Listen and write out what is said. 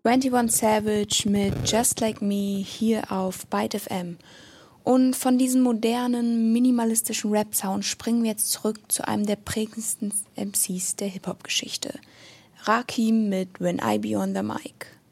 21 Savage mit Just Like Me hier auf Byte FM. Und von diesem modernen, minimalistischen Rap-Sound springen wir jetzt zurück zu einem der prägendsten MCs der Hip-Hop-Geschichte. Rakim mit When I Be on the Mic.